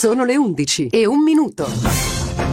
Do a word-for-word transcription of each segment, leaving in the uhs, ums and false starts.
Sono le undici e un minuto.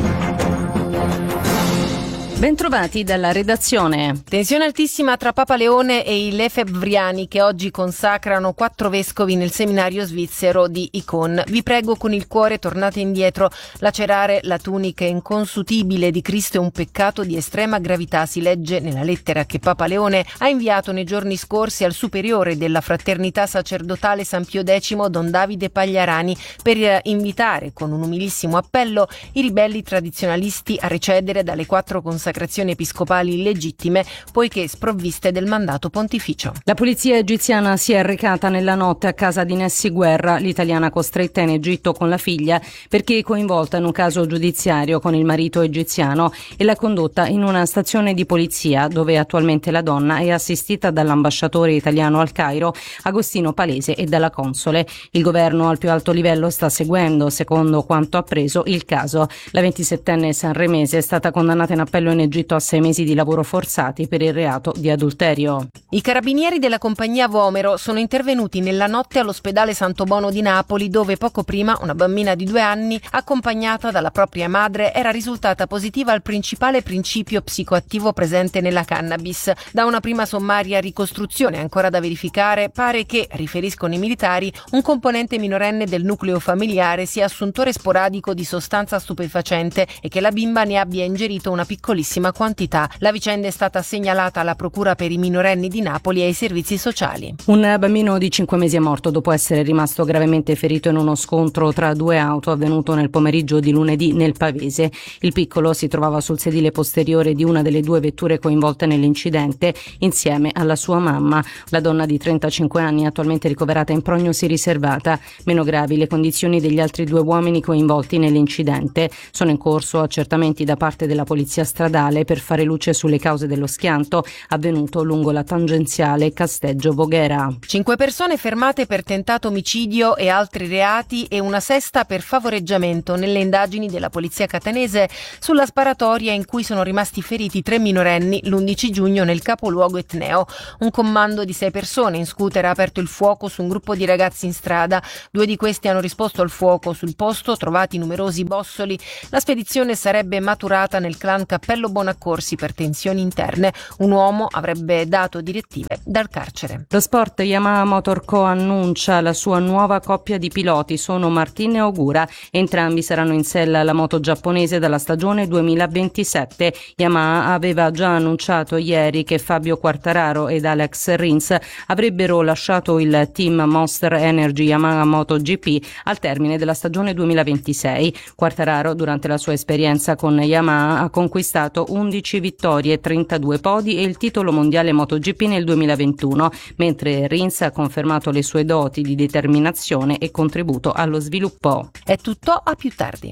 Bentrovati dalla redazione. Tensione altissima tra Papa Leone e i Lefebvriani che oggi consacrano quattro vescovi nel seminario svizzero di Icon. Vi prego con il cuore tornate indietro. Lacerare la tunica inconsutibile di Cristo è un peccato di estrema gravità, si legge nella lettera che Papa Leone ha inviato nei giorni scorsi al superiore della fraternità sacerdotale San Pio X, Don Davide Pagliarani, per invitare con un umilissimo appello i ribelli tradizionalisti a recedere dalle quattro consacrazioni consacrazioni episcopali illegittime poiché sprovviste del mandato pontificio. La polizia egiziana si è recata nella notte a casa di Nessi Guerra, l'italiana costretta in Egitto con la figlia perché coinvolta in un caso giudiziario con il marito egiziano, e l'ha condotta in una stazione di polizia dove attualmente la donna è assistita dall'ambasciatore italiano al Cairo, Agostino Palese, e dalla console. Il governo al più alto livello sta seguendo, secondo quanto appreso, il caso. La ventisettenne sanremese è stata condannata in appello in Egitto a sei mesi di lavoro forzati per il reato di adulterio. I carabinieri della compagnia Vomero sono intervenuti nella notte all'ospedale Santo Bono di Napoli, dove poco prima una bambina di due anni, accompagnata dalla propria madre, era risultata positiva al principale principio psicoattivo presente nella cannabis. Da una prima sommaria ricostruzione ancora da verificare, pare che, riferiscono i militari, un componente minorenne del nucleo familiare sia assuntore sporadico di sostanza stupefacente e che la bimba ne abbia ingerito una piccolissima quantità. La vicenda è stata segnalata alla Procura per i minorenni di Napoli e ai servizi sociali. Un bambino di cinque mesi è morto dopo essere rimasto gravemente ferito in uno scontro tra due auto avvenuto nel pomeriggio di lunedì nel Pavese. Il piccolo si trovava sul sedile posteriore di una delle due vetture coinvolte nell'incidente insieme alla sua mamma. La donna di trentacinque anni è attualmente ricoverata in prognosi riservata. Meno gravi le condizioni degli altri due uomini coinvolti nell'incidente. Sono in corso accertamenti da parte della polizia stradale per fare luce sulle cause dello schianto avvenuto lungo la tangenziale Casteggio-Voghera. Cinque persone fermate per tentato omicidio e altri reati e una sesta per favoreggiamento nelle indagini della polizia catanese sulla sparatoria in cui sono rimasti feriti tre minorenni l'undici giugno nel capoluogo etneo. Un commando di sei persone in scooter ha aperto il fuoco su un gruppo di ragazzi in strada. Due di questi hanno risposto al fuoco. Sul posto, trovati numerosi bossoli, la spedizione sarebbe maturata nel clan Cappello Bonaccorsi per tensioni interne. Un uomo avrebbe dato direttive dal carcere. Lo sport. Yamaha Motor Co annuncia la sua nuova coppia di piloti, sono Martin e Ogura. Entrambi saranno in sella alla moto giapponese dalla stagione duemilaventisette. Yamaha aveva già annunciato ieri che Fabio Quartararo ed Alex Rins avrebbero lasciato il team Monster Energy Yamaha MotoGP al termine della stagione duemilaventisei. Quartararo, durante la sua esperienza con Yamaha, ha conquistato undici vittorie, trentadue podi e il titolo mondiale MotoGP nel duemilaventuno, mentre Rins ha confermato le sue doti di determinazione e contributo allo sviluppo. È tutto, a più tardi.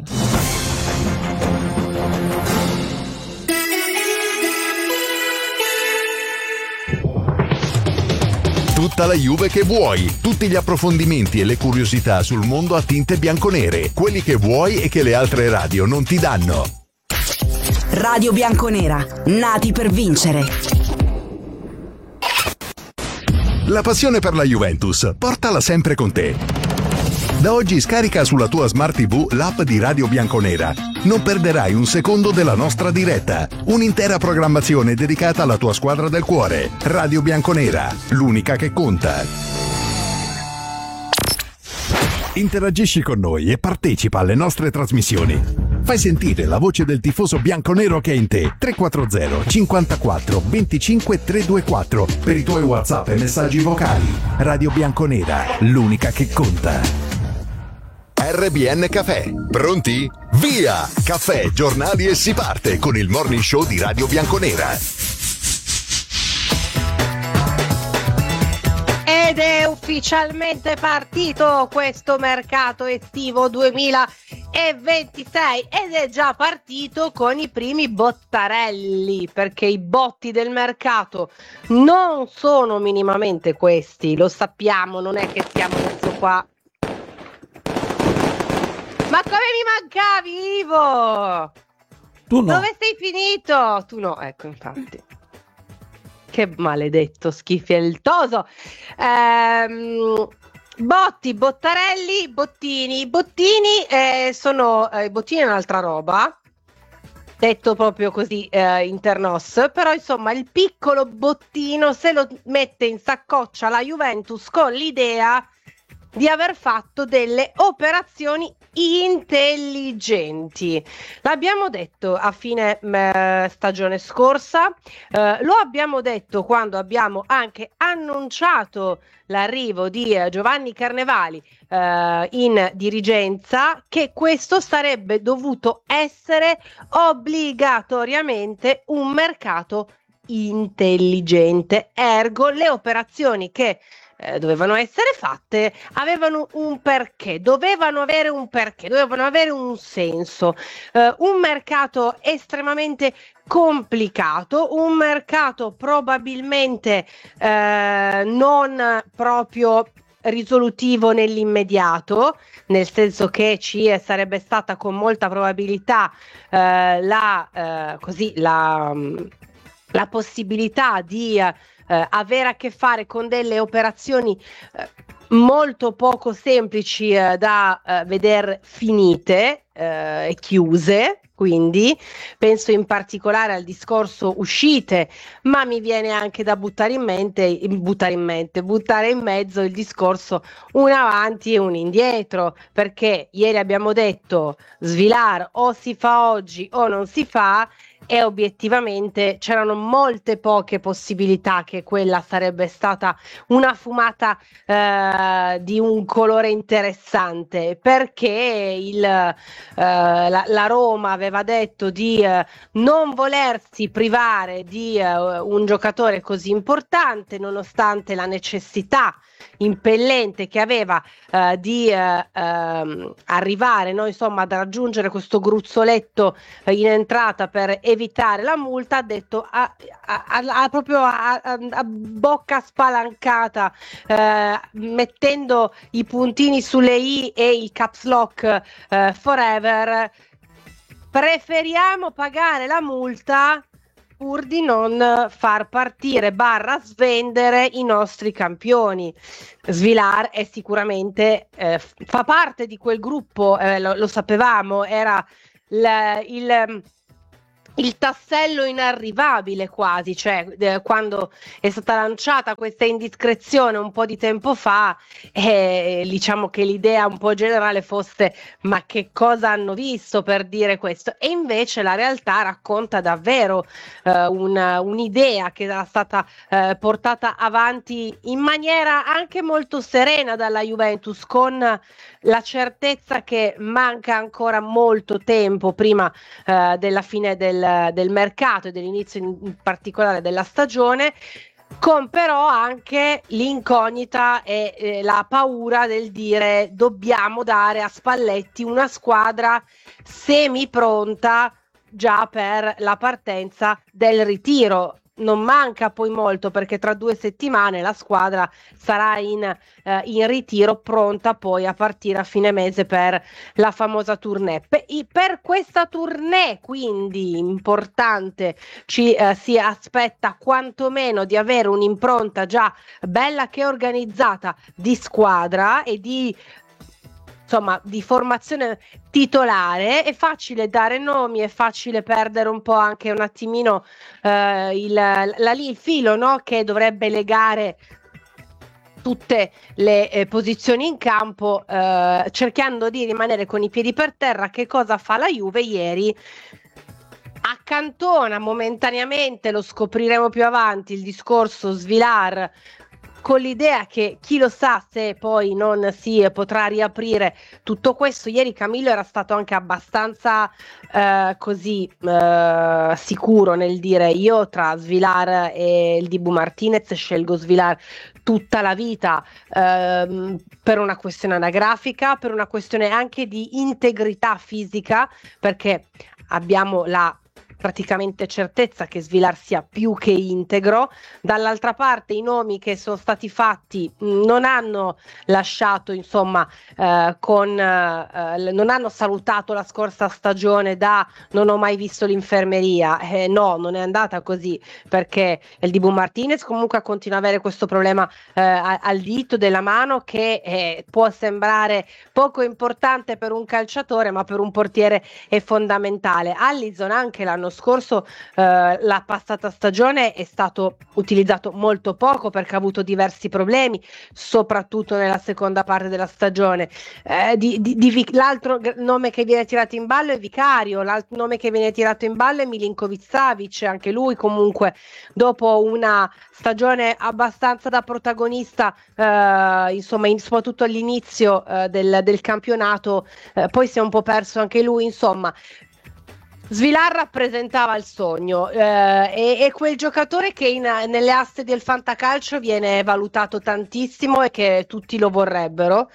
Tutta la Juve che vuoi, tutti gli approfondimenti e le curiosità sul mondo a tinte bianconere, quelli che vuoi e che le altre radio non ti danno. Radio Bianconera, nati per vincere. La passione per la Juventus, portala sempre con te. Da oggi scarica sulla tua Smart tivù l'app di Radio Bianconera. Non perderai un secondo della nostra diretta. Un'intera programmazione dedicata alla tua squadra del cuore. Radio Bianconera, l'unica che conta. Interagisci con noi e partecipa alle nostre trasmissioni. Fai sentire la voce del tifoso bianconero che è in te. tre quattro zero cinquantaquattro venticinque trecentoventiquattro per i tuoi WhatsApp e messaggi vocali. Radio Bianconera, l'unica che conta. R B N Caffè. Pronti? Via! Caffè, giornali e si parte con il morning show di Radio Bianconera. Ed è ufficialmente partito questo mercato estivo duemilaventisei ed è già partito con i primi bottarelli, perché i botti del mercato non sono minimamente questi, lo sappiamo, non è che stiamo adesso qua. Ma come mi mancavi, Ivo? Tu no. Dove sei finito? Tu no, ecco, infatti. Che maledetto, schifieltoso. Ehm, Botti, Bottarelli, Bottini. Bottini eh, sono eh, Bottini è un'altra roba, detto proprio così eh, internos, però insomma il piccolo Bottino se lo mette in saccoccia la Juventus con l'idea di aver fatto delle operazioni intelligenti. L'abbiamo detto a fine mh, stagione scorsa, eh, lo abbiamo detto quando abbiamo anche annunciato l'arrivo di eh, Giovanni Carnevali eh, in dirigenza, che questo sarebbe dovuto essere obbligatoriamente un mercato intelligente, ergo le operazioni che Eh, dovevano essere fatte, avevano un perché, dovevano avere un perché, dovevano avere un senso. Eh, un mercato estremamente complicato, un mercato probabilmente eh, non proprio risolutivo nell'immediato, nel senso che ci sarebbe stata con molta probabilità eh, la, eh, così, la, la possibilità di Eh, avere a che fare con delle operazioni eh, molto poco semplici eh, da eh, veder finite eh, e chiuse. Quindi penso in particolare al discorso uscite, ma mi viene anche da buttare in mente, buttare in mente, buttare in mezzo il discorso un avanti e un indietro, perché ieri abbiamo detto Svilar o si fa oggi o non si fa, e obiettivamente c'erano molte poche possibilità che quella sarebbe stata una fumata eh, di un colore interessante, perché il, eh, la, la Roma aveva detto di eh, non volersi privare di eh, un giocatore così importante, nonostante la necessità impellente che aveva eh, di eh, ehm, arrivare, no, insomma, ad raggiungere questo gruzzoletto eh, in entrata per evitare la multa. Ha detto a, a, a, a proprio a, a, a bocca spalancata, eh, mettendo i puntini sulle i e il caps lock eh, forever: preferiamo pagare la multa pur di non far partire barra svendere i nostri campioni. Svilar è sicuramente eh, fa parte di quel gruppo, eh, lo, lo sapevamo, era l, il il tassello inarrivabile quasi, cioè eh, quando è stata lanciata questa indiscrezione un po' di tempo fa, eh, diciamo che l'idea un po' generale fosse: ma che cosa hanno visto per dire questo? E invece la realtà racconta davvero eh, una, un'idea che era stata eh, portata avanti in maniera anche molto serena dalla Juventus, con la certezza che manca ancora molto tempo prima eh, della fine del del mercato e dell'inizio in, in particolare della stagione, con però anche l'incognita e eh, la paura del dire: dobbiamo dare a Spalletti una squadra semi pronta già per la partenza del ritiro. Non manca poi molto, perché tra due settimane la squadra sarà in, eh, in ritiro, pronta poi a partire a fine mese per la famosa tournée. Per, per questa tournée quindi importante ci eh, si aspetta quantomeno di avere un'impronta già bella che organizzata di squadra e di insomma di formazione titolare. È facile dare nomi, è facile perdere un po' anche un attimino eh, il, la, il filo, no? Che dovrebbe legare tutte le eh, posizioni in campo, eh, cercando di rimanere con i piedi per terra. Che cosa fa la Juve ieri? Accantona momentaneamente, lo scopriremo più avanti, il discorso Svilar, con l'idea che chi lo sa se poi non si potrà riaprire tutto questo. Ieri Camillo era stato anche abbastanza eh, così eh, sicuro nel dire: io tra Svilar e il Dibu Martinez scelgo Svilar tutta la vita, ehm, per una questione anagrafica, per una questione anche di integrità fisica, perché abbiamo la praticamente certezza che Svilar sia più che integro. Dall'altra parte i nomi che sono stati fatti mh, non hanno lasciato, insomma, eh, con eh, non hanno salutato la scorsa stagione da non ho mai visto l'infermeria. Eh, no, non è andata così, perché il Dibu Martinez comunque continua ad avere questo problema eh, al dito della mano che eh, può sembrare poco importante per un calciatore, ma per un portiere è fondamentale. Allison anche l'anno scorso, eh, la passata stagione, è stato utilizzato molto poco perché ha avuto diversi problemi, soprattutto nella seconda parte della stagione. Eh, di, di, di, l'altro nome che viene tirato in ballo è Vicario, l'altro nome che viene tirato in ballo è Milinkovic-Savic, anche lui comunque dopo una stagione abbastanza da protagonista, eh, insomma, in, soprattutto all'inizio eh, del, del campionato, eh, poi si è un po' perso anche lui, insomma. Svilar rappresentava il sogno, eh, e, e quel giocatore che in, nelle aste del fantacalcio viene valutato tantissimo e che tutti lo vorrebbero.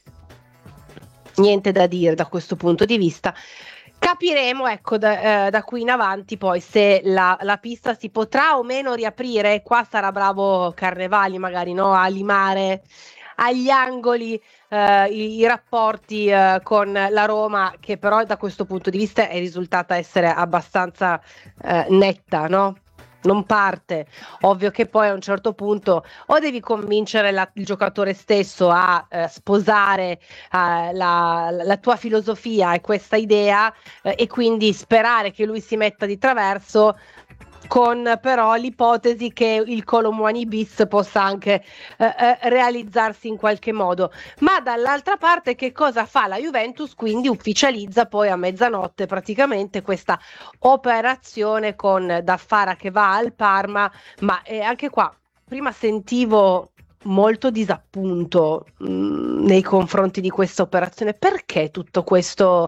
Niente da dire da questo punto di vista. Capiremo, ecco, da, eh, da qui in avanti poi se la, la pista si potrà o meno riaprire. Qua sarà bravo Carnevali magari, no? A limare agli angoli eh, i, i rapporti eh, con la Roma, che però da questo punto di vista è risultata essere abbastanza eh, netta, no? Non parte. Ovvio che poi a un certo punto o devi convincere la, il giocatore stesso a eh, sposare eh, la, la tua filosofia e questa idea, eh, e quindi sperare che lui si metta di traverso, con però l'ipotesi che il Kolo Muani bis possa anche eh, eh, realizzarsi in qualche modo. Ma dall'altra parte che cosa fa la Juventus? Quindi ufficializza poi a mezzanotte praticamente questa operazione con Daffara che va al Parma, ma eh, anche qua prima sentivo molto disappunto mh, nei confronti di questa operazione. Perché tutto questo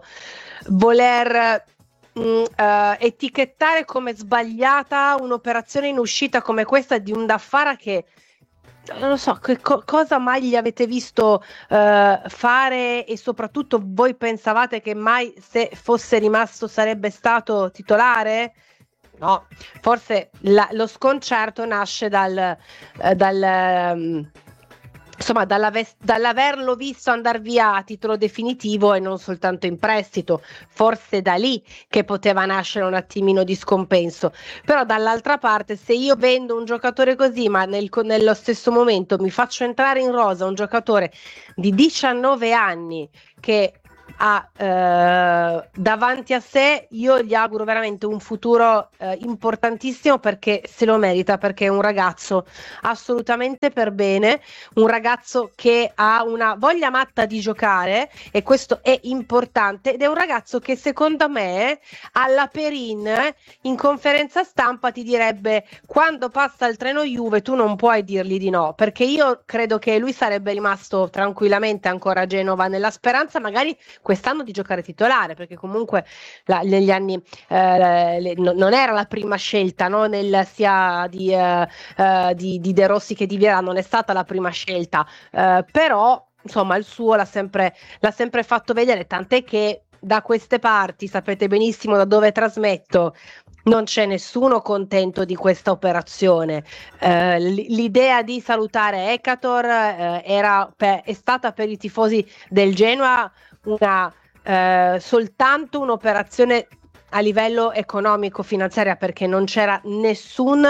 voler Uh, etichettare come sbagliata un'operazione in uscita come questa di un Daffara che non lo so che co- cosa mai gli avete visto uh, fare, e soprattutto voi pensavate che mai, se fosse rimasto, sarebbe stato titolare? No, forse la, lo sconcerto nasce dal, uh, dal um, insomma dall'averlo visto andare via a titolo definitivo e non soltanto in prestito. Forse da lì che poteva nascere un attimino di scompenso. Però dall'altra parte, se io vendo un giocatore così, ma nel, nello stesso momento mi faccio entrare in rosa un giocatore di diciannove anni che ha eh, davanti a sé, io gli auguro veramente un futuro eh, importantissimo, perché se lo merita, perché è un ragazzo assolutamente per bene, un ragazzo che ha una voglia matta di giocare, e questo è importante, ed è un ragazzo che secondo me alla Perin in conferenza stampa ti direbbe: quando passa il treno Juve tu non puoi dirgli di no, perché io credo che lui sarebbe rimasto tranquillamente ancora a Genova nella speranza magari quest'anno di giocare titolare, perché comunque la, negli anni eh, le, no, non era la prima scelta, no? Nel, sia di, eh, eh, di, di De Rossi che di Vieira non è stata la prima scelta, eh, però insomma il suo l'ha sempre, l'ha sempre fatto vedere, tant'è che da queste parti, sapete benissimo da dove trasmetto, non c'è nessuno contento di questa operazione. Eh, l'idea di salutare Ekator eh, era per, è stata per i tifosi del Genoa una eh, soltanto un'operazione a livello economico finanziaria, perché non c'era nessun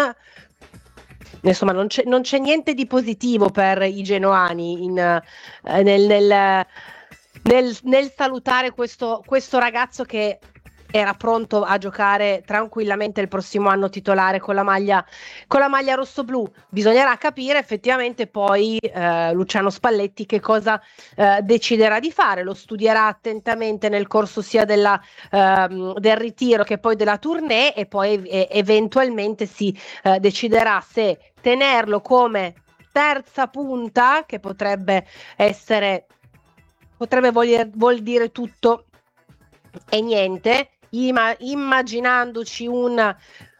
insomma non c'è, non c'è niente di positivo per i genoani in, eh, nel, nel, nel, nel salutare questo, questo ragazzo che era pronto a giocare tranquillamente il prossimo anno titolare con la maglia con la maglia rossoblu. Bisognerà capire effettivamente poi eh, Luciano Spalletti che cosa eh, deciderà di fare, lo studierà attentamente nel corso sia della, eh, del ritiro che poi della tournée, e poi e, eventualmente si eh, deciderà se tenerlo come terza punta, che potrebbe essere potrebbe voler, vuol dire tutto e niente, Ima- immaginandoci un,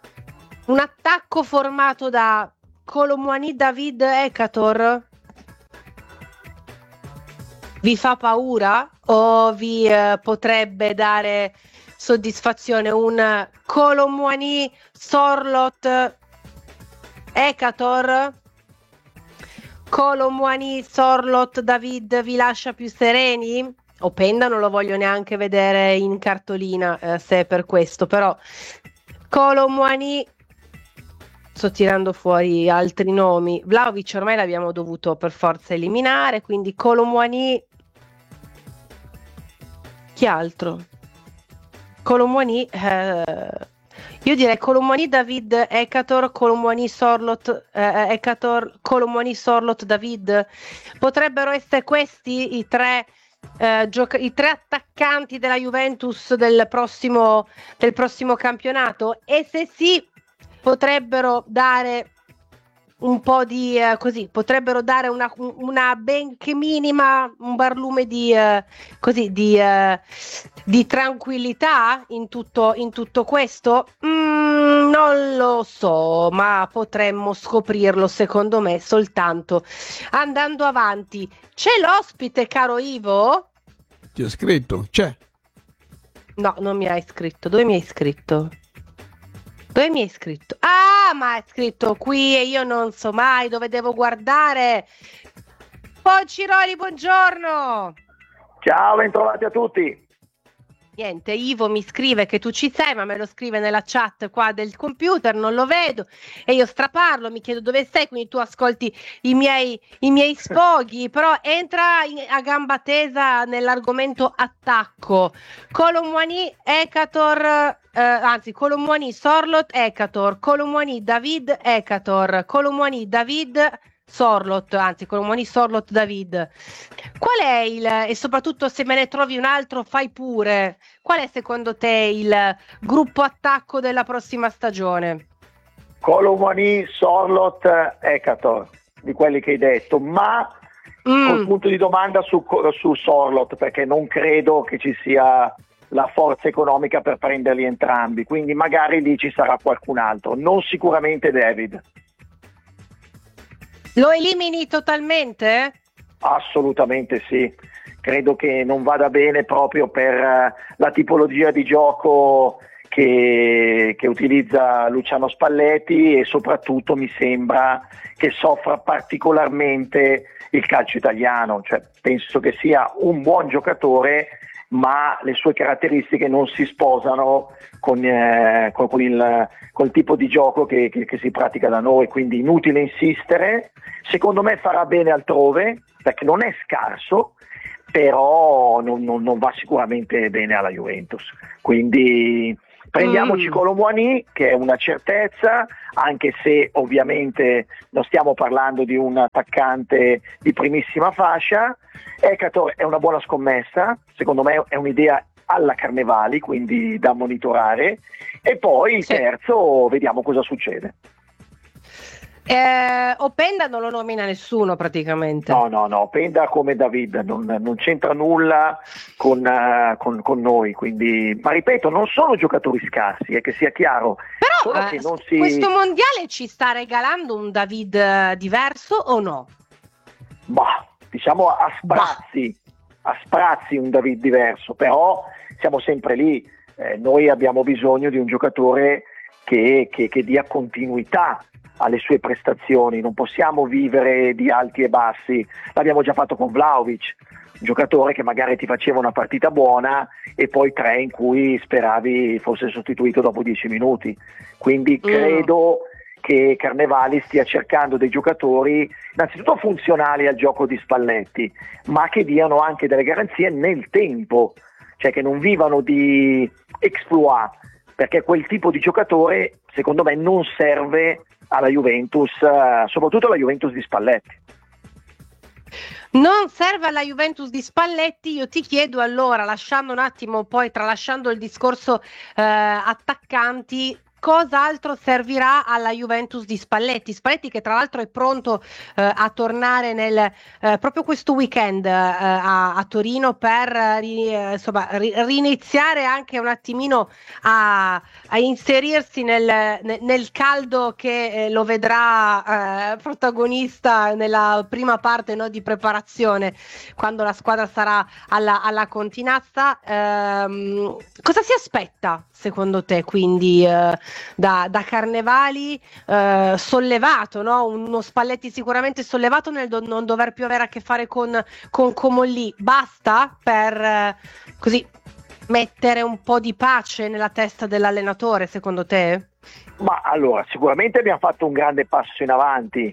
un attacco formato da Kolo Muani, David, Ekator. vi fa paura o vi eh, potrebbe dare soddisfazione un Kolo Muani, Sorloth, Ekator? Kolo Muani, Sorloth, David vi lascia più sereni? Openda non lo voglio neanche vedere in cartolina, eh, se è per questo, però Kolo Muani, sto tirando fuori altri nomi. Vlahovic ormai l'abbiamo dovuto per forza eliminare, quindi Kolo Muani, chi altro? Kolo Muani, eh, io direi Kolo Muani, David, Ekator, Kolo Muani, Sorloth, eh, Ekator, Kolo Muani, Sorloth, David. Potrebbero essere questi i tre Eh, gioca- i tre attaccanti della Juventus del prossimo, del prossimo campionato, e se sì potrebbero dare un po' di eh, così potrebbero dare una, una benché minima un barlume di eh, così di, eh, di tranquillità in tutto, in tutto questo. Mm, non lo so, ma potremmo scoprirlo secondo me soltanto andando avanti. C'è l'ospite, caro Ivo? Ti ho scritto, c'è. No, non mi hai scritto. Dove mi hai scritto? Dove mi hai scritto? Ah, ma è scritto qui e io non so mai dove devo guardare. Ponciroli, buongiorno. Ciao, bentrovati a tutti. Niente, Ivo mi scrive che tu ci sei, ma me lo scrive nella chat qua del computer, non lo vedo e io straparlo, mi chiedo dove sei, quindi tu ascolti i miei, i miei sfoghi, però entra in, a gamba tesa nell'argomento attacco. Kolo Muani, Ekator, eh, anzi Kolo Muani, Sorloth, Ekator, Kolo Muani, David, Ekator, Kolo Muani, David, Sorloth, anzi Kolo Muani, Sorloth, David. Qual è il, e soprattutto se me ne trovi un altro fai pure, qual è secondo te il gruppo attacco della prossima stagione? Kolo Muani, Sorloth, Ekator, di quelli che hai detto, ma mm. col punto di domanda su, su Sorloth, perché non credo che ci sia la forza economica per prenderli entrambi, quindi magari lì ci sarà qualcun altro, non sicuramente David. Lo elimini totalmente? Assolutamente sì, credo che non vada bene proprio per uh, la tipologia di gioco che, che utilizza Luciano Spalletti e soprattutto mi sembra che soffra particolarmente il calcio italiano, cioè penso che sia un buon giocatore ma le sue caratteristiche non si sposano con, eh, con, con, il, con il tipo di gioco che, che, che si pratica da noi, quindi inutile insistere. Secondo me farà bene altrove perché non è scarso, però non, non, non va sicuramente bene alla Juventus, quindi prendiamoci mm. Kolo Muani, che è una certezza, anche se ovviamente non stiamo parlando di un attaccante di primissima fascia. Ekator è una buona scommessa, secondo me è un'idea alla Carnevali, quindi da monitorare, e poi il terzo vediamo cosa succede. Eh, Openda non lo nomina nessuno praticamente. No, no, no, Openda come David non, non c'entra nulla con, uh, con, con noi, quindi, ma ripeto, non sono giocatori scarsi, è che sia chiaro. Però Solo eh, che non si... questo mondiale ci sta regalando un David uh, diverso o no? Bah, diciamo a sprazzi, bah. a sprazzi un David diverso, però siamo sempre lì, eh, noi abbiamo bisogno di un giocatore che, che, che dia continuità alle sue prestazioni, non possiamo vivere di alti e bassi, l'abbiamo già fatto con Vlahovic, un giocatore che magari ti faceva una partita buona e poi tre in cui speravi fosse sostituito dopo dieci minuti, quindi credo mm. che Carnevali stia cercando dei giocatori innanzitutto funzionali al gioco di Spalletti, ma che diano anche delle garanzie nel tempo, cioè che non vivano di exploit, perché quel tipo di giocatore secondo me non serve alla Juventus, uh, soprattutto alla Juventus di Spalletti. Non serve alla Juventus di Spalletti. Io ti chiedo allora, lasciando un attimo, poi tralasciando il discorso eh, attaccanti, cos'altro servirà alla Juventus di Spalletti. Spalletti che tra l'altro è pronto eh, a tornare nel, eh, proprio questo weekend eh, a, a Torino per eh, ri, eh, insomma, ri, riniziare anche un attimino a, a inserirsi nel, nel, nel caldo che eh, lo vedrà eh, protagonista nella prima parte, no, di preparazione, quando la squadra sarà alla, alla Continazza. Ehm, cosa si aspetta secondo te quindi eh, da, da Carnevali, eh, sollevato, no? Uno Spalletti sicuramente sollevato nel do- non dover più avere a che fare con, con Comolli, basta per eh, così mettere un po' di pace nella testa dell'allenatore, secondo te? Ma allora, sicuramente abbiamo fatto un grande passo in avanti,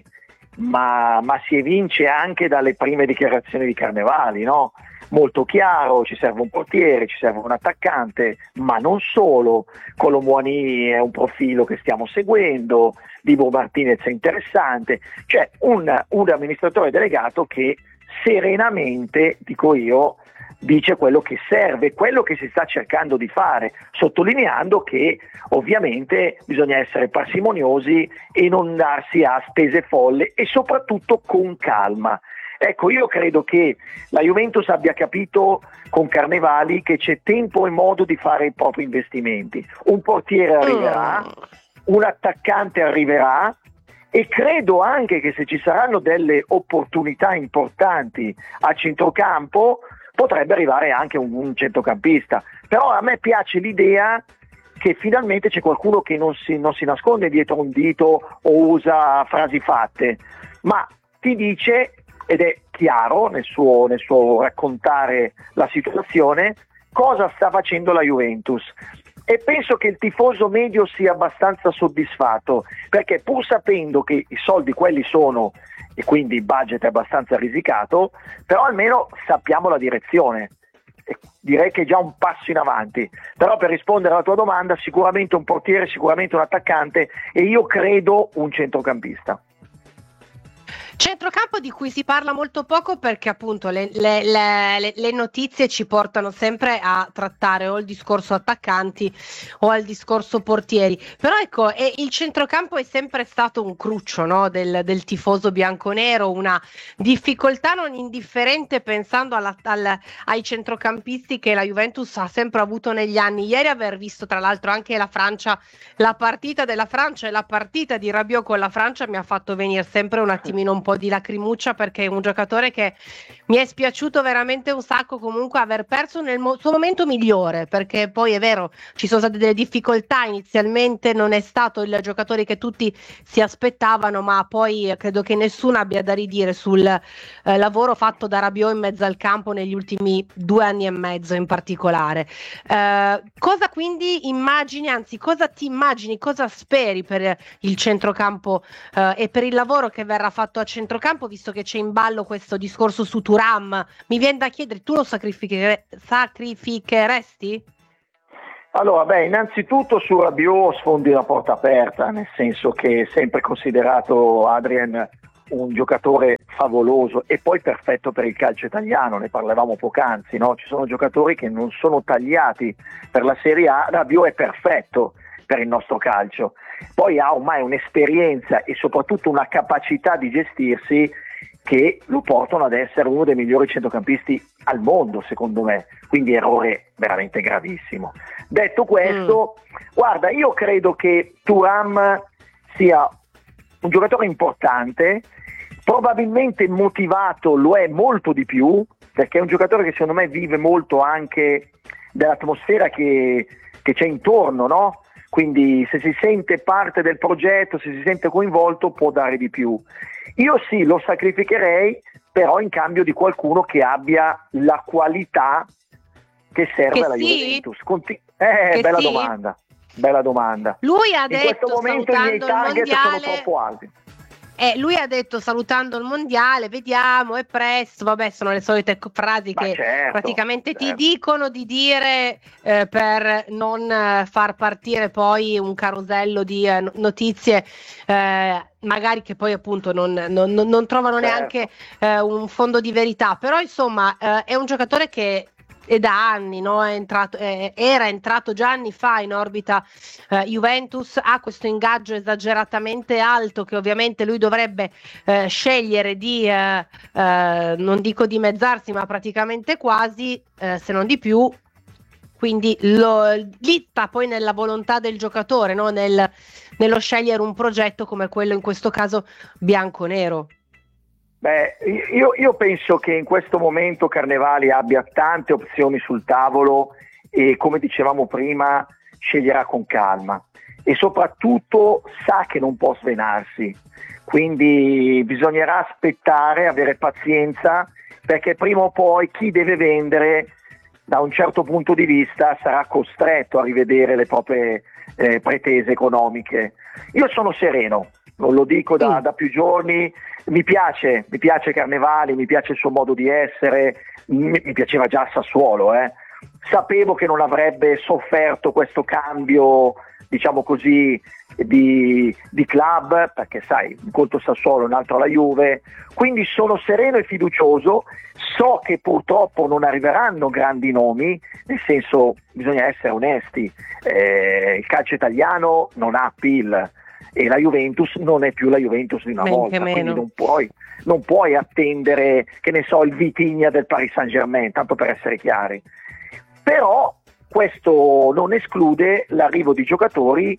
ma, ma si evince anche dalle prime dichiarazioni di Carnevali, no? Molto chiaro, ci serve un portiere, ci serve un attaccante, ma non solo. Colomuani è un profilo che stiamo seguendo, Dibu Martinez è interessante, cioè un, un amministratore delegato che serenamente, dico io, dice quello che serve, quello che si sta cercando di fare, sottolineando che ovviamente bisogna essere parsimoniosi e non darsi a spese folle e soprattutto con calma. Ecco, io credo che la Juventus abbia capito con Carnevali che c'è tempo e modo di fare i propri investimenti. Un portiere arriverà, un attaccante arriverà e credo anche che se ci saranno delle opportunità importanti a centrocampo potrebbe arrivare anche un, un centrocampista. Però a me piace l'idea che finalmente c'è qualcuno che non si, non si nasconde dietro un dito o usa frasi fatte, ma ti dice, ed è chiaro nel suo, nel suo raccontare la situazione, cosa sta facendo la Juventus. E penso che il tifoso medio sia abbastanza soddisfatto, perché pur sapendo che i soldi quelli sono e quindi il budget è abbastanza risicato, però almeno sappiamo la direzione. E direi che è già un passo in avanti. Però per rispondere alla tua domanda, sicuramente un portiere, sicuramente un attaccante e io credo un centrocampista. Centrocampo di cui si parla molto poco perché appunto le, le, le, le notizie ci portano sempre a trattare o il discorso attaccanti o al discorso portieri, però ecco, e il centrocampo è sempre stato un cruccio, no, del, del tifoso bianconero, una difficoltà non indifferente pensando alla, al, ai centrocampisti che la Juventus ha sempre avuto negli anni. Ieri aver visto tra l'altro anche la Francia, la partita della Francia e la partita di Rabiot con la Francia mi ha fatto venire sempre un attimino un po' di lacrimuccia, perché è un giocatore che mi è spiaciuto veramente un sacco comunque aver perso nel mo- suo momento migliore, perché poi è vero ci sono state delle difficoltà inizialmente, non è stato il giocatore che tutti si aspettavano, ma poi credo che nessuno abbia da ridire sul eh, lavoro fatto da Rabiot in mezzo al campo negli ultimi due anni e mezzo in particolare. Eh, cosa quindi immagini, anzi cosa ti immagini, cosa speri per il centrocampo eh, e per il lavoro che verrà fatto a centrocampo, visto che c'è in ballo questo discorso su Thuram? Mi viene da chiedere, tu lo sacrifichere- sacrificheresti? Allora, beh, innanzitutto su Rabiot sfondi una porta aperta, nel senso che è sempre considerato Adrien un giocatore favoloso e poi perfetto per il calcio italiano, ne parlavamo poc'anzi, no? Ci sono giocatori che non sono tagliati per la Serie A, Rabiot è perfetto per il nostro calcio. Poi ha ormai un'esperienza e soprattutto una capacità di gestirsi che lo portano ad essere uno dei migliori centrocampisti al mondo, secondo me, quindi errore veramente gravissimo. Detto questo, mm. guarda, io credo che Thuram sia un giocatore importante, probabilmente motivato lo è molto di più, perché è un giocatore che secondo me vive molto anche dell'atmosfera che, che c'è intorno, no? Quindi se si sente parte del progetto, se si sente coinvolto, può dare di più. Io sì, lo sacrificherei, però in cambio di qualcuno che abbia la qualità che serve che alla sì? Juventus. Conti- eh, che bella sì? domanda, bella domanda. Lui ha in detto, questo momento i miei target sono mondiale... troppo alti. Eh, lui ha detto salutando il mondiale, vediamo, è presto, vabbè, sono le solite frasi Ma che certo, praticamente certo. ti dicono di dire eh, per non eh, far partire poi un carosello di eh, notizie eh, magari che poi appunto non, non, non trovano certo. neanche eh, un fondo di verità, però insomma eh, è un giocatore che è da anni, no? È entrato, eh, era entrato già anni fa in orbita eh, Juventus, ha questo ingaggio esageratamente alto che ovviamente lui dovrebbe eh, scegliere di, eh, eh, non dico dimezzarsi, ma praticamente quasi, eh, se non di più. Quindi lo, lì sta poi nella volontà del giocatore, no? Nel, nello scegliere un progetto come quello, in questo caso bianco-nero. Beh, io, io penso che in questo momento Carnevali abbia tante opzioni sul tavolo e, come dicevamo prima, sceglierà con calma e soprattutto sa che non può svenarsi, quindi bisognerà aspettare, avere pazienza, perché prima o poi chi deve vendere da un certo punto di vista sarà costretto a rivedere le proprie eh, pretese economiche. Io sono sereno, non lo dico da, da più giorni, mi piace, mi piace Carnevali, mi piace il suo modo di essere, mi, mi piaceva già a Sassuolo, eh. Sapevo che non avrebbe sofferto questo cambio, diciamo così, di, di club, perché sai, un conto Sassuolo, un altro la Juve, quindi sono sereno e fiducioso. So che purtroppo non arriveranno grandi nomi, nel senso, bisogna essere onesti, eh, il calcio italiano non ha appeal e la Juventus non è più la Juventus di una Men volta, che quindi meno. non puoi, non puoi attendere, che ne so, il Vitigna del Paris Saint-Germain, tanto per essere chiari. Però questo non esclude l'arrivo di giocatori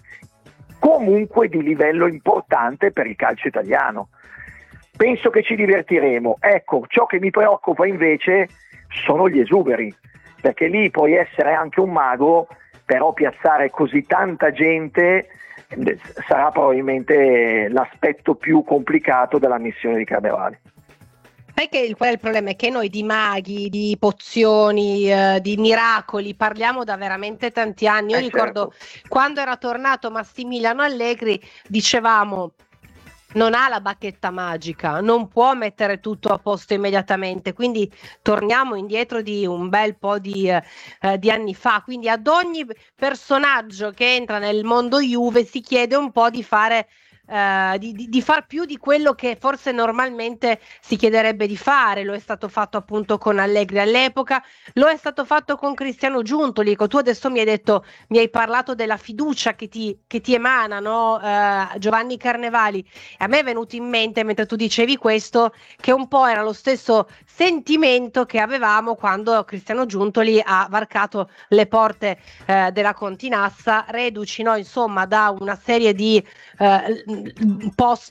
comunque di livello importante per il calcio italiano. Penso che ci divertiremo. Ecco, ciò che mi preoccupa invece sono gli esuberi, perché lì puoi essere anche un mago, però piazzare così tanta gente eh, sarà probabilmente l'aspetto più complicato della missione di Carnevali. Sai che il, qual è il problema? È che noi di maghi, di pozioni, eh, di miracoli parliamo da veramente tanti anni. Io Eh, ricordo certo. quando era tornato Massimiliano Allegri, dicevamo non ha la bacchetta magica, non può mettere tutto a posto immediatamente, quindi torniamo indietro di un bel po' di, eh, eh, di anni fa. Quindi ad ogni personaggio che entra nel mondo Juve si chiede un po' di fare Uh, di, di, di far più di quello che forse normalmente si chiederebbe di fare. Lo è stato fatto appunto con Allegri all'epoca, lo è stato fatto con Cristiano Giuntoli. Tu adesso mi hai detto, mi hai parlato della fiducia che ti, che ti emana, no? uh, Giovanni Carnevali. A me è venuto in mente, mentre tu dicevi questo, che un po' era lo stesso sentimento che avevamo quando Cristiano Giuntoli ha varcato le porte uh, della Continassa, reduci, no? Insomma, da una serie di uh, post,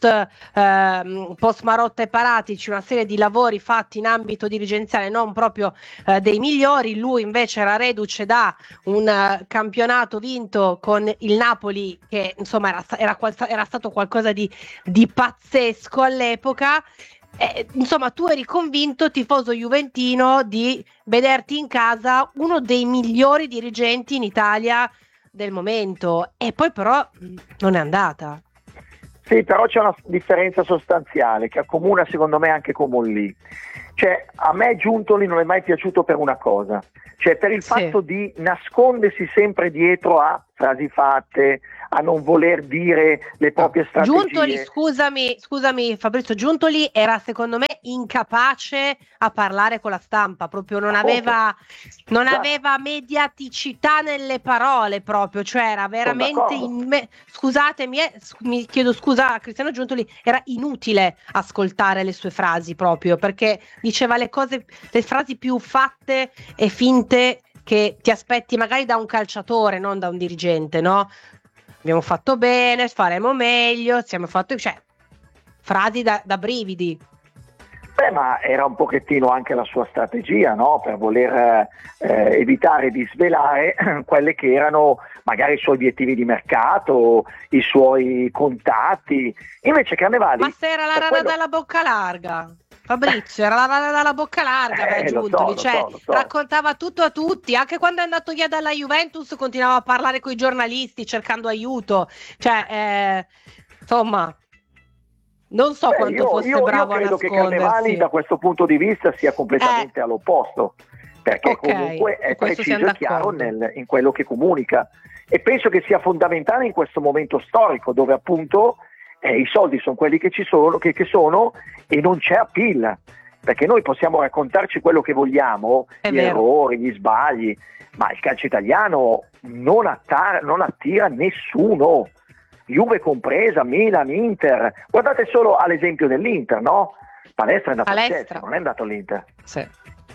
eh, post Marotta e Paratici, una serie di lavori fatti in ambito dirigenziale non proprio eh, dei migliori. Lui invece era reduce da un uh, campionato vinto con il Napoli che insomma era, era, era stato qualcosa di, di pazzesco all'epoca. Eh, insomma, tu eri convinto, tifoso juventino, di vederti in casa uno dei migliori dirigenti in Italia del momento, e poi però non è andata. Sì, però c'è una differenza sostanziale che accomuna secondo me anche con Mollì. Cioè, a me Giuntoli non è mai piaciuto per una cosa, cioè per il Sì. fatto di nascondersi sempre dietro a frasi fatte, a non voler dire le proprie strategie. Giuntoli, scusami, scusami Fabrizio, Giuntoli era secondo me incapace a parlare con la stampa, proprio non aveva, non Esatto. aveva mediaticità nelle parole proprio, cioè era veramente, in me- scusatemi, eh, sc- mi chiedo scusa a Cristiano Giuntoli, era inutile ascoltare le sue frasi proprio, perché diceva le cose, le frasi più fatte e finte che ti aspetti magari da un calciatore, non da un dirigente, no? Abbiamo fatto bene, faremo meglio, siamo fatto, cioè, frasi da, da brividi. Beh, ma era un pochettino anche la sua strategia, no? Per voler eh, evitare di svelare quelle che erano magari i suoi obiettivi di mercato, i suoi contatti. Invece Carnevali... Ma se era la rana quello... dalla bocca larga, Fabrizio, era la rana dalla bocca larga, Eh, beh, lo so, Giuntoli, lo cioè, so, lo so. raccontava tutto a tutti, anche quando è andato via dalla Juventus continuava a parlare con i giornalisti cercando aiuto, cioè, eh, insomma... Non so Beh, quanto io, fosse io, bravo io credo a che Carnevali nascondersi. da questo punto di vista sia completamente Eh. all'opposto, perché Ok, comunque è su questo preciso siamo e chiaro d'accordo. nel, in quello che comunica, e penso che sia fondamentale in questo momento storico dove appunto eh, i soldi sono quelli che ci sono, che, che sono e non c'è appeal. perché noi possiamo raccontarci quello che vogliamo, È gli vero. errori, gli sbagli, ma il calcio italiano non, attar- non attira nessuno, Juve compresa, Milan, Inter. Guardate solo all'esempio dell'Inter, no? Palestra è andato al Palestra. Chelsea, non è andato all'Inter. Sì.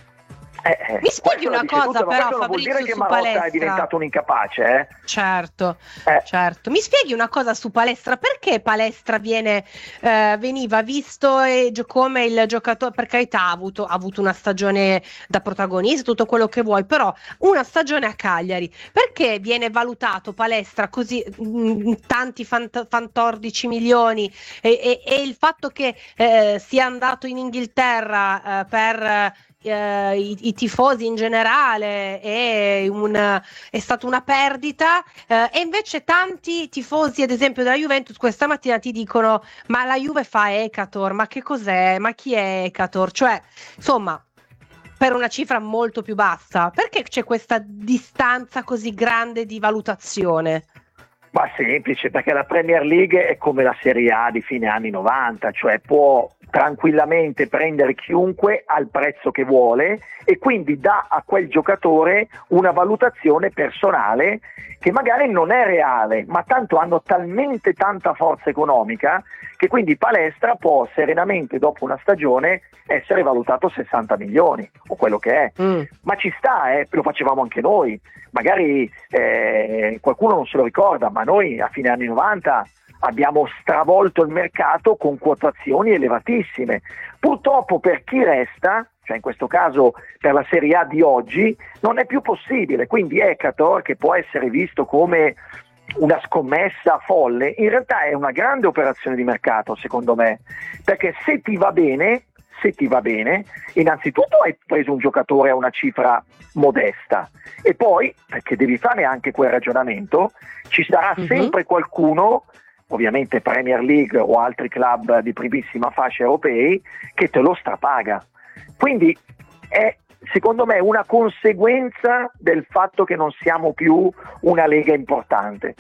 Eh, eh, Mi spieghi questo una lo dice cosa tutto, ma però, questo non vuol dire Fabrizio, che su Marotta Palestra. è diventato un incapace, eh? Certo, Eh. certo. Mi spieghi una cosa su Palestra? Perché Palestra viene, eh, veniva visto e gio- come il giocatore, per carità, ha avuto, ha avuto una stagione da protagonista, tutto quello che vuoi, però una stagione a Cagliari. Perché viene valutato Palestra così, mh, tanti fant- fantordici milioni e, e- e il fatto che eh, sia andato in Inghilterra eh, per eh, i, i tifosi in generale è, un, è stata una perdita, eh, e invece tanti tifosi ad esempio della Juventus questa mattina ti dicono ma la Juve fa Ekator, ma che cos'è, ma chi è Ekator, cioè insomma per una cifra molto più bassa. Perché c'è questa distanza così grande di valutazione? Ma semplice, perché la Premier League è come la Serie A di fine anni novanta, cioè può tranquillamente prendere chiunque al prezzo che vuole e quindi dà a quel giocatore una valutazione personale che magari non è reale, ma tanto hanno talmente tanta forza economica che quindi Palestra può serenamente dopo una stagione essere valutato sessanta milioni o quello che è. Mm. Ma ci sta, eh, lo facevamo anche noi, magari eh, qualcuno non se lo ricorda, ma noi a fine anni novanta abbiamo stravolto il mercato con quotazioni elevatissime. Purtroppo per chi resta, cioè in questo caso per la Serie A di oggi, non è più possibile, quindi Ekator, che può essere visto come una scommessa folle, in realtà è una grande operazione di mercato secondo me, perché se ti va bene, se ti va bene, innanzitutto hai preso un giocatore a una cifra modesta e poi, perché devi fare anche quel ragionamento, ci sarà Mhm. sempre qualcuno, ovviamente Premier League o altri club di primissima fascia europei, che te lo strapaga. Quindi è secondo me una conseguenza del fatto che non siamo più una lega importante.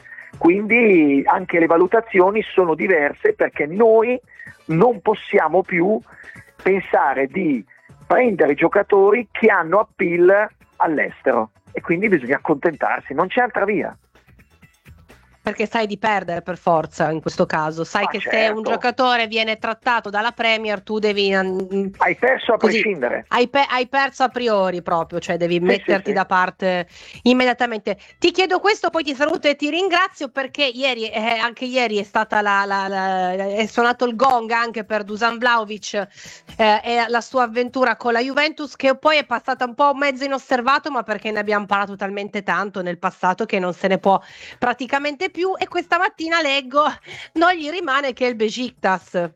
Quindi anche le valutazioni sono diverse perché noi non possiamo più pensare di prendere giocatori che hanno appeal all'estero e quindi bisogna accontentarsi, non c'è altra via. Perché sai di perdere per forza in questo caso, sai Ah, che se certo. un giocatore viene trattato dalla Premier tu devi mm, Hai perso a così, prescindere. hai, pe- hai perso a priori proprio, cioè devi metterti sì, sì. da parte immediatamente. Ti chiedo questo, poi ti saluto e ti ringrazio perché ieri, eh, anche ieri è stata la, la- la- è suonato il gong anche per Dusan Vlahovic eh, e la sua avventura con la Juventus, che poi è passata un po' mezzo inosservato, ma perché ne abbiamo parlato talmente tanto nel passato che non se ne può praticamente più. E questa mattina leggo non gli rimane che il Besiktas. Eh,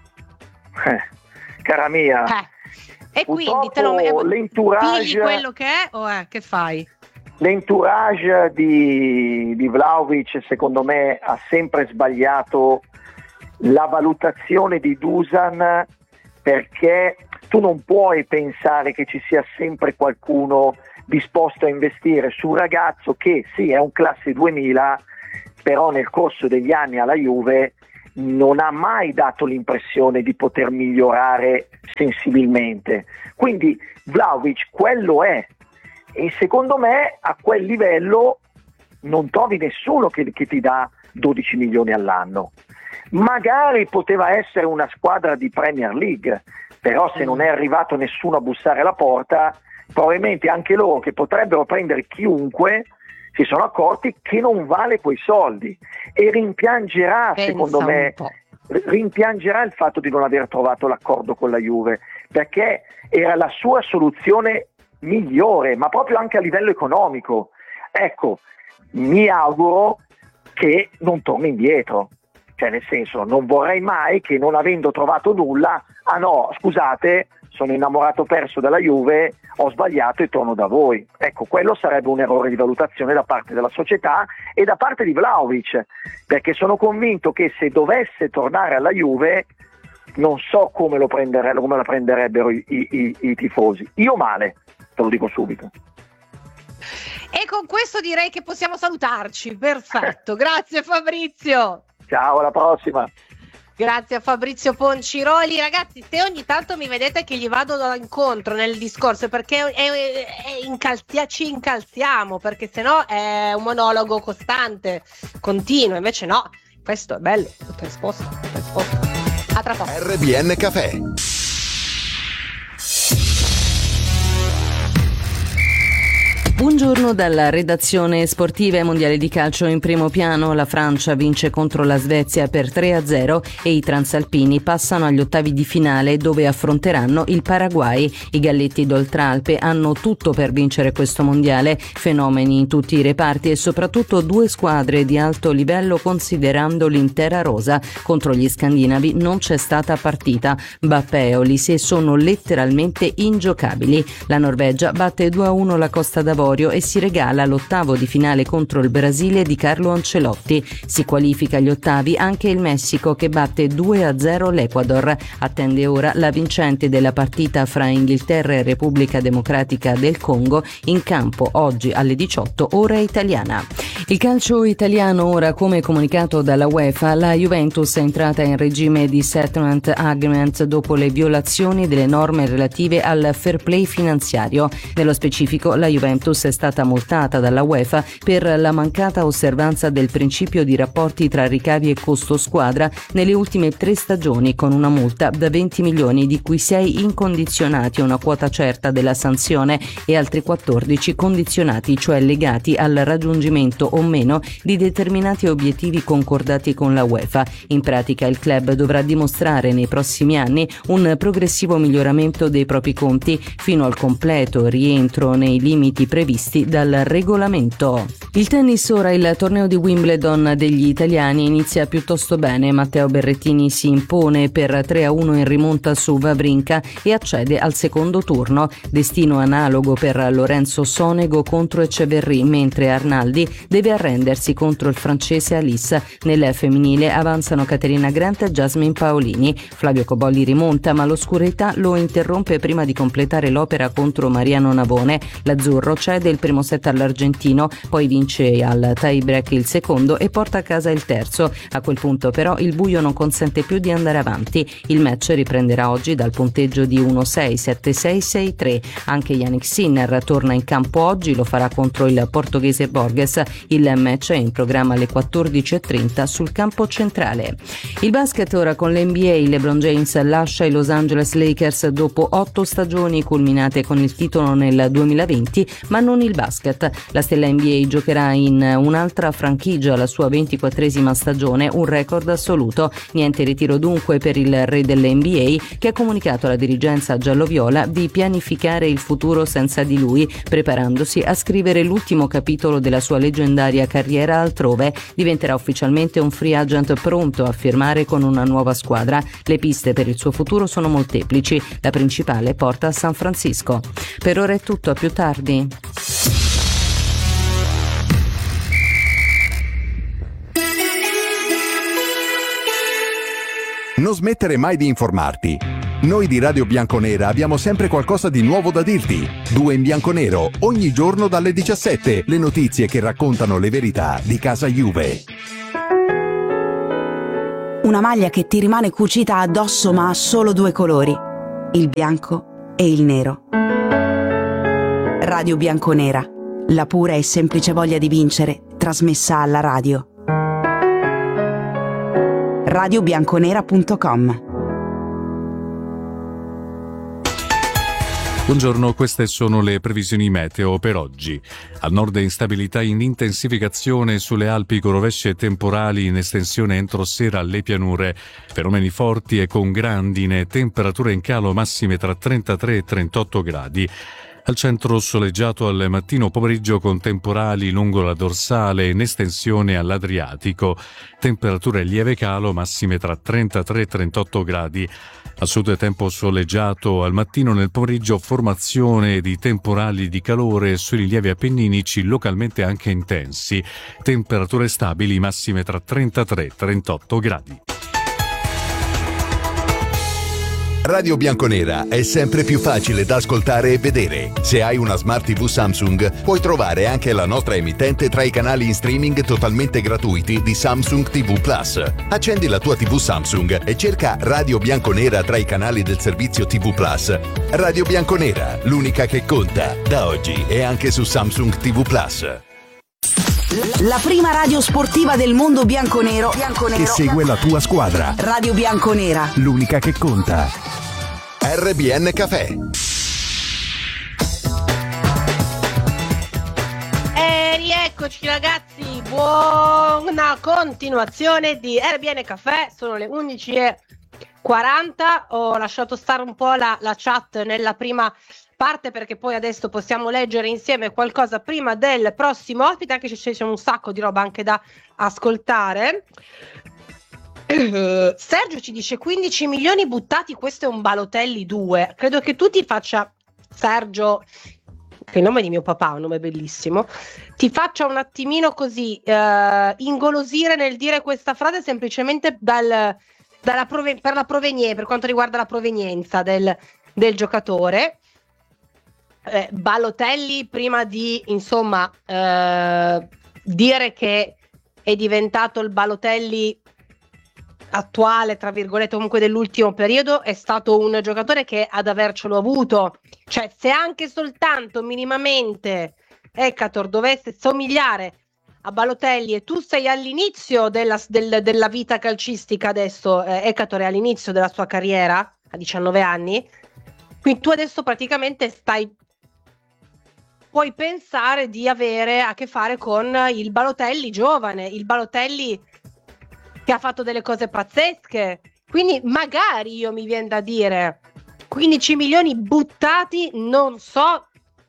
cara mia, Eh. E quindi te lo purtroppo l'entourage- pigli quello che è o è? Che fai? l'entourage di, di Vlahovic secondo me ha sempre sbagliato la valutazione di Dusan, perché tu non puoi pensare che ci sia sempre qualcuno disposto a investire su un ragazzo che sì è un classe duemila, però nel corso degli anni alla Juve non ha mai dato l'impressione di poter migliorare sensibilmente. Quindi Vlahovic quello è, e secondo me a quel livello non trovi nessuno che, che ti dà dodici milioni all'anno. Magari poteva essere una squadra di Premier League, però se non è arrivato nessuno a bussare alla porta, probabilmente anche loro che potrebbero prendere chiunque si sono accorti che non vale quei soldi e rimpiangerà, Pensa secondo un me, po'. rimpiangerà il fatto di non aver trovato l'accordo con la Juve, perché era la sua soluzione migliore, ma proprio anche a livello economico. Ecco, mi auguro che non torni indietro, cioè nel senso, non vorrei mai che non avendo trovato nulla, ah no, scusate, sono innamorato perso dalla Juve, ho sbagliato e torno da voi. Ecco, quello sarebbe un errore di valutazione da parte della società e da parte di Vlahovic, perché sono convinto che se dovesse tornare alla Juve non so come lo prendere, come la prenderebbero i, i, i tifosi. Io male, te lo dico subito. E con questo direi che possiamo salutarci. Perfetto, grazie Fabrizio. Ciao, alla prossima. Grazie a Fabrizio Ponciroli. Ragazzi, se ogni tanto mi vedete che gli vado incontro nel discorso, perché è, è, è incalzia, ci incalziamo, perché sennò è un monologo costante, continuo, invece no, questo è bello, tutto risposto, tutto risposto. A tra poco. R B N Café. Buongiorno dalla redazione sportiva. e Mondiale di calcio in primo piano. La Francia vince contro la Svezia per tre a zero e i transalpini passano agli ottavi di finale, dove affronteranno il Paraguay. I galletti d'Oltralpe hanno tutto per vincere questo mondiale, fenomeni in tutti i reparti e soprattutto due squadre di alto livello, considerando l'intera rosa. Contro gli scandinavi non c'è stata partita. Mbappé e Olise sono letteralmente ingiocabili. La Norvegia batte due a uno la Costa d'Avorio e si regala l'ottavo di finale contro il Brasile di Carlo Ancelotti. Si qualifica agli ottavi anche il Messico, che batte due a zero l'Ecuador. Attende ora la vincente della partita fra Inghilterra e Repubblica Democratica del Congo, in campo oggi alle diciotto ora italiana. Il calcio italiano ora, come comunicato dalla UEFA, la Juventus è entrata in regime di settlement agreement dopo le violazioni delle norme relative al fair play finanziario. Nello specifico, la Juventus è stata multata dalla UEFA per la mancata osservanza del principio di rapporti tra ricavi e costo squadra nelle ultime tre stagioni, con una multa da venti milioni, di cui sei incondizionati a una quota certa della sanzione e altri quattordici condizionati, cioè legati al raggiungimento o meno di determinati obiettivi concordati con la UEFA. In pratica il club dovrà dimostrare nei prossimi anni un progressivo miglioramento dei propri conti fino al completo rientro nei limiti previsti dal regolamento. Il tennis ora. Il torneo di Wimbledon degli italiani inizia piuttosto bene. Matteo Berrettini si impone per tre a uno in rimonta su Wawrinka e accede al secondo turno. Destino analogo per Lorenzo Sonego contro Eceverri, mentre Arnaldi deve arrendersi contro il francese Alice. Nel femminile avanzano Caterina Grant e Jasmine Paolini. Flavio Cobolli rimonta, ma l'oscurità lo interrompe prima di completare l'opera contro Mariano Navone. L'azzurro cede il primo set all'argentino, poi vince al tie break il secondo e porta a casa il terzo. A quel punto però il buio non consente più di andare avanti. Il match riprenderà oggi dal punteggio di uno sei, sette sei, sei tre. Anche Yannick Sinner torna in campo oggi, lo farà contro il portoghese Borges. Il match è in programma alle quattordici e trenta sul campo centrale. Il basket ora con l'N B A. LeBron James lascia i Los Angeles Lakers dopo otto stagioni culminate con il titolo nel duemilaventi, ma non il basket. La stella N B A giocherà in un'altra franchigia la sua ventiquattresima stagione, un record assoluto. Niente ritiro dunque per il re dell'N B A, che ha comunicato alla dirigenza gialloviola di pianificare il futuro senza di lui, preparandosi a scrivere l'ultimo capitolo della sua leggendaria carriera altrove. Diventerà ufficialmente un free agent pronto a firmare con una nuova squadra. Le piste per il suo futuro sono molteplici, la principale porta a San Francisco. Per ora è tutto, a più tardi. Non smettere mai di informarti. Noi di Radio Bianconera abbiamo sempre qualcosa di nuovo da dirti. Due in bianconero, ogni giorno dalle diciassette. Le notizie che raccontano le verità di casa Juve. Una maglia che ti rimane cucita addosso ma ha solo due colori, il bianco e il nero. Radio Bianconera, la pura e semplice voglia di vincere, trasmessa alla radio. radio bianconera punto com. Buongiorno, queste sono le previsioni meteo per oggi. Al nord instabilità in intensificazione sulle Alpi con rovesci e temporali in estensione entro sera alle pianure. Fenomeni forti e con grandine, temperature in calo massime tra trentatré e trentotto gradi. Al centro soleggiato al mattino pomeriggio con temporali lungo la dorsale in estensione all'Adriatico. Temperature lieve calo massime tra trentatré e trentotto gradi. A sud tempo soleggiato al mattino, nel pomeriggio formazione di temporali di calore sui rilievi appenninici localmente anche intensi. Temperature stabili massime tra trentatré e trentotto gradi. Radio Bianconera è sempre più facile da ascoltare e vedere. Se hai una Smart tivù Samsung, puoi trovare anche la nostra emittente tra i canali in streaming totalmente gratuiti di Samsung tivù Plus. Accendi la tua tivù Samsung e cerca Radio Bianconera tra i canali del servizio tivù Plus. Radio Bianconera, l'unica che conta, da oggi e anche su Samsung tivù Plus. La prima radio sportiva del mondo bianconero, bianconero che segue la tua squadra. Radio Bianconera, l'unica che conta. R B N Café. E rieccoci ragazzi, buona continuazione di R B N Café. Sono le undici e quaranta. Ho lasciato stare un po' la, la chat nella prima parte perché poi adesso possiamo leggere insieme qualcosa prima del prossimo ospite, anche se c'è un sacco di roba anche da ascoltare. Uh, Sergio ci dice quindici milioni buttati, questo è un Balotelli due. Credo che tu ti faccia, Sergio, che è il nome di mio papà, un nome bellissimo, ti faccia un attimino così uh, ingolosire nel dire questa frase semplicemente dal, dalla prove- per la provenienza, per quanto riguarda la provenienza del, del giocatore. Eh, Balotelli, prima di insomma eh, dire che è diventato il Balotelli attuale, tra virgolette, comunque dell'ultimo periodo, è stato un giocatore che ad avercelo avuto, cioè se anche soltanto minimamente Ekator dovesse somigliare a Balotelli e tu sei all'inizio della, del, della vita calcistica adesso, eh, Ekator è all'inizio della sua carriera a diciannove anni, quindi tu adesso praticamente stai puoi pensare di avere a che fare con il Balotelli giovane, il Balotelli che ha fatto delle cose pazzesche. Quindi magari io mi viene da dire quindici milioni buttati, non so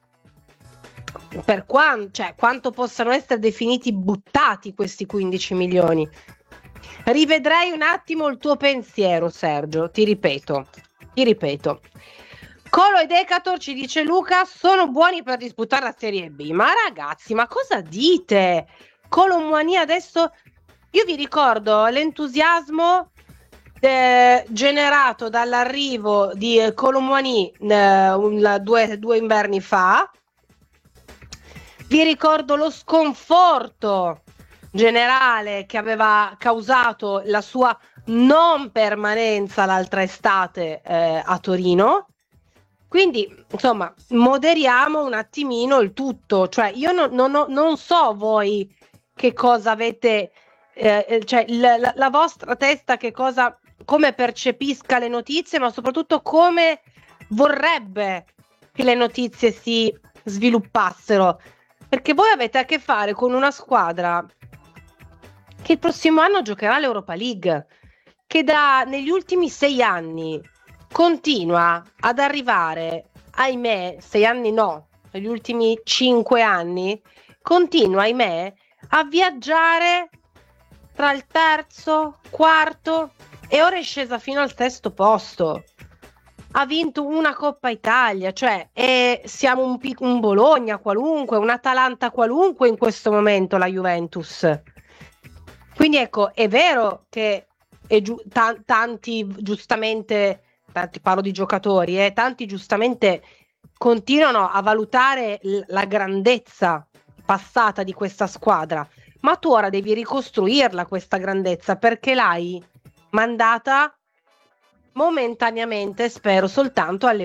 per quanto, cioè quanto possano essere definiti buttati questi quindici milioni. Rivedrei un attimo il tuo pensiero, Sergio, ti ripeto, ti ripeto. Colo ed Ekator, ci dice Luca, sono buoni per disputare la Serie B. Ma ragazzi, ma cosa dite? Colo Muani adesso, io vi ricordo l'entusiasmo eh, generato dall'arrivo di Colo Muani eh, un, due, due inverni fa. Vi ricordo lo sconforto generale che aveva causato la sua non permanenza l'altra estate eh, a Torino. Quindi, insomma, moderiamo un attimino il tutto. Cioè, io non, non, non so voi che cosa avete, eh, cioè la, la vostra testa che cosa, come percepisca le notizie, ma soprattutto come vorrebbe che le notizie si sviluppassero. Perché voi avete a che fare con una squadra che il prossimo anno giocherà l'Europa League, che da negli ultimi sei anni continua ad arrivare, ahimè, sei anni no, negli ultimi cinque anni, continua, ahimè, a viaggiare tra il terzo, quarto e ora è scesa fino al sesto posto. Ha vinto una Coppa Italia, cioè è, siamo un, un Bologna qualunque, un Atalanta qualunque in questo momento la Juventus. Quindi ecco, è vero che è giu- t- tanti giustamente... tanti parlo di giocatori, eh, tanti giustamente continuano a valutare l- la grandezza passata di questa squadra, ma tu ora devi ricostruirla questa grandezza, perché l'hai mandata momentaneamente, spero, soltanto alle